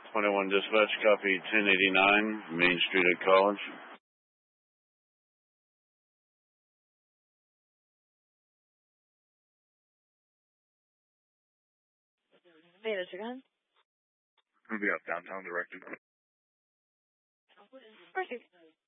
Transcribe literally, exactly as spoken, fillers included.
twenty-one dispatch, copy ten eighty-nine, Main Street at College. Hey, Mister Gunn. We'll be up downtown directed. Perfect.